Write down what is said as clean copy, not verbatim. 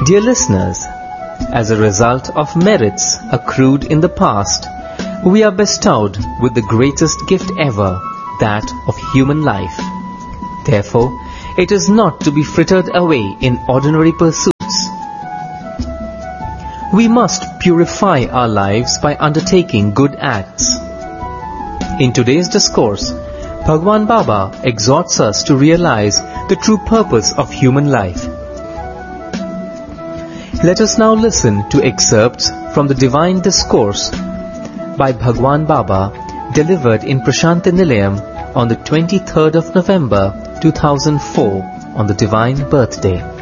Dear listeners, as a result of merits accrued in the past, we are bestowed with the greatest gift ever, that of human life. Therefore, it is not to be frittered away in ordinary pursuits. We must purify our lives by undertaking good acts. In today's discourse, Bhagwan Baba exhorts us to realize the true purpose of human life. Let us now listen to excerpts from the Divine Discourse by Bhagwan Baba, delivered in Prashanti Nilayam on the 23rd of November 2004 on the Divine Birthday.